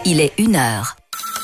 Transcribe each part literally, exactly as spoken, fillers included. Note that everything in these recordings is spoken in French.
Il est une heure.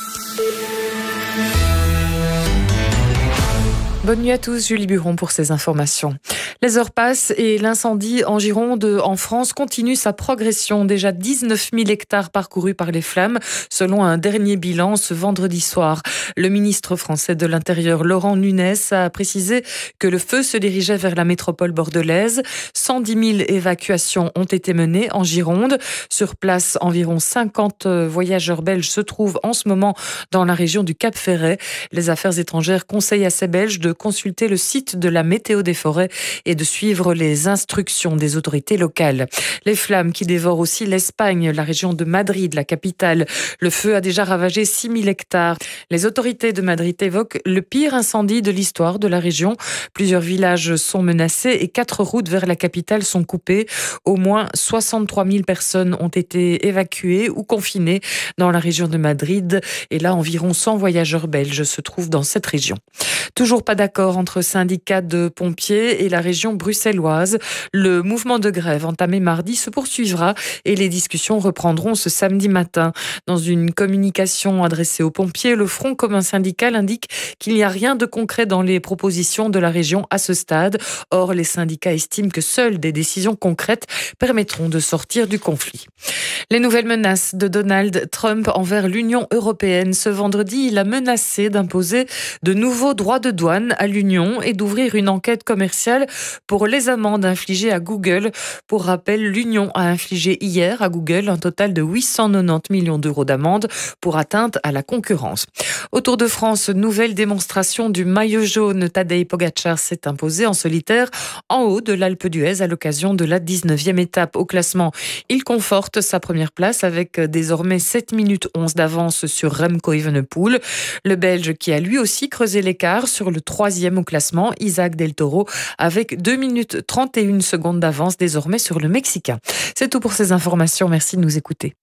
Bonne nuit à tous, Julie Buron pour ces informations. Les heures passent et l'incendie en Gironde, en France, continue sa progression. Déjà dix-neuf mille hectares parcourus par les flammes, selon un dernier bilan ce vendredi soir. Le ministre français de l'Intérieur, Laurent Nunez, a précisé que le feu se dirigeait vers la métropole bordelaise. cent dix mille évacuations ont été menées en Gironde. Sur place, environ cinquante voyageurs belges se trouvent en ce moment dans la région du Cap-Ferret. Les affaires étrangères conseillent à ces Belges de consulter le site de la météo des forêts et de suivre les instructions des autorités locales. Les flammes qui dévorent aussi l'Espagne, la région de Madrid, la capitale. Le feu a déjà ravagé six mille hectares. Les autorités de Madrid évoquent le pire incendie de l'histoire de la région. Plusieurs villages sont menacés et quatre routes vers la capitale sont coupées. Au moins soixante-trois mille personnes ont été évacuées ou confinées dans la région de Madrid. Et là, environ cent voyageurs belges se trouvent dans cette région. Toujours pas d'accord entre syndicats de pompiers et la région bruxelloise. Le mouvement de grève entamé mardi se poursuivra et les discussions reprendront ce samedi matin. Dans une communication adressée aux pompiers, le Front commun syndical indique qu'il n'y a rien de concret dans les propositions de la région à ce stade. Or, les syndicats estiment que seules des décisions concrètes permettront de sortir du conflit. Les nouvelles menaces de Donald Trump envers l'Union européenne. Ce vendredi, il a menacé d'imposer de nouveaux droits de douane à l'Union et d'ouvrir une enquête commerciale pour les amendes infligées à Google. Pour rappel, l'Union a infligé hier à Google un total de huit cent quatre-vingt-dix millions d'euros d'amendes pour atteinte à la concurrence. Au Tour de France, nouvelle démonstration du maillot jaune. Tadej Pogačar s'est imposé en solitaire en haut de l'Alpe d'Huez à l'occasion de la dix-neuvième étape. Au classement, il conforte sa première place avec désormais sept minutes onze d'avance sur Remco Evenepoel. Le Belge qui a lui aussi creusé l'écart sur le troisième au classement, Isaac Del Toro, avec deux minutes trente et une secondes d'avance désormais sur le Mexicain. C'est tout pour ces informations. Merci de nous écouter.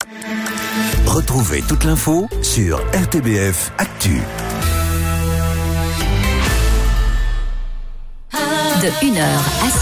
Retrouvez toute l'info sur R T B F Actu. De une heure à